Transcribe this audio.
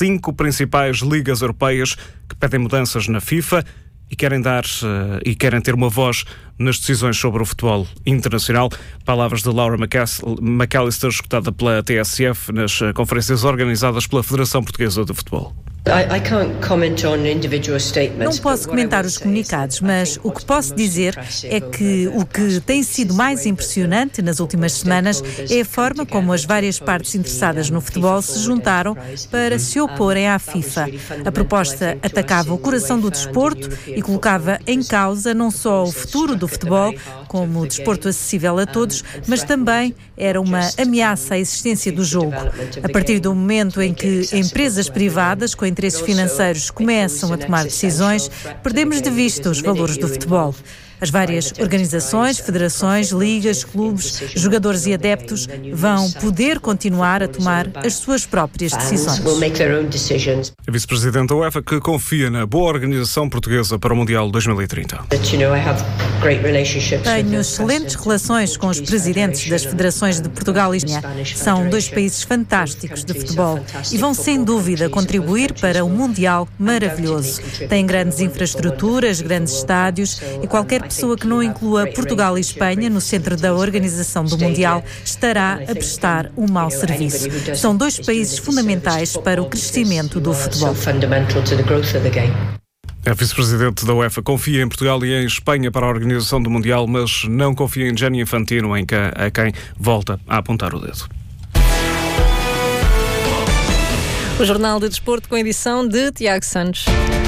5 principais ligas europeias que pedem mudanças na FIFA e querem ter uma voz nas decisões sobre o futebol internacional. Palavras de Laura McAllister, escutada pela TSF nas conferências organizadas pela Federação Portuguesa de Futebol. Não posso comentar os comunicados, mas o que posso dizer é que o que tem sido mais impressionante nas últimas semanas é a forma como as várias partes interessadas no futebol se juntaram para se oporem à FIFA. A proposta atacava o coração do desporto e colocava em causa não só o futuro do futebol, como o desporto acessível a todos, mas também era uma ameaça à existência do jogo. A partir do momento em que empresas privadas com interesses financeiros começam a tomar decisões, perdemos de vista os valores do futebol. As várias organizações, federações, ligas, clubes, jogadores e adeptos vão poder continuar a tomar as suas próprias decisões. A vice-presidente da UEFA que confia na boa organização portuguesa para o Mundial 2030. Tenho excelentes relações com os presidentes das federações de Portugal e Espanha. São dois países fantásticos de futebol e vão sem dúvida contribuir para um Mundial maravilhoso. Têm grandes infraestruturas, grandes estádios e qualquer pessoa que não inclua Portugal e Espanha no centro da organização do Mundial estará a prestar um mau serviço. São dois países fundamentais para o crescimento do futebol. A vice-presidente da UEFA confia em Portugal e em Espanha para a organização do Mundial, mas não confia em Gianni Infantino, a quem volta a apontar o dedo. O Jornal de Desporto com a edição de Tiago Santos.